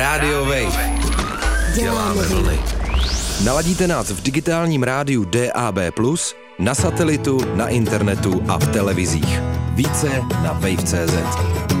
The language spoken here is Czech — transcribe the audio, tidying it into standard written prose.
Radio Wave. Děláme vlny. Naladíte nás v digitálním rádiu DAB+, na satelitu, na internetu a v televizích. Více na wave.cz.